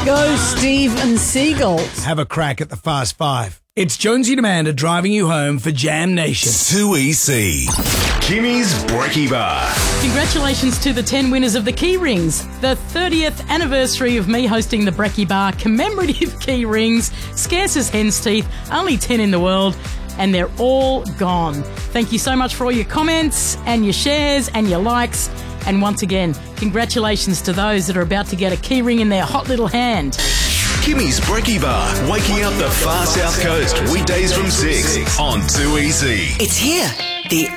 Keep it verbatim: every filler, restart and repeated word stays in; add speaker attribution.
Speaker 1: Go, Steven Seagulls.
Speaker 2: Have a crack at the Fast Five. It's Jonesy and Amanda driving you home for Jam Nation.
Speaker 3: two E C. Kimmy's Brekkie Bar.
Speaker 4: Congratulations to the ten winners of the Key Rings. The thirtieth anniversary of me hosting the Brekkie Bar commemorative Key Rings. Scarce as hen's teeth, only ten in the world, and they're all gone. Thank you so much for all your comments and your shares and your likes. And once again, congratulations to those that are about to get a key ring in their hot little hand.
Speaker 3: Kimmy's Brekkie Bar, waking up the far south coast, weekdays from six on two E C.
Speaker 5: It's here. The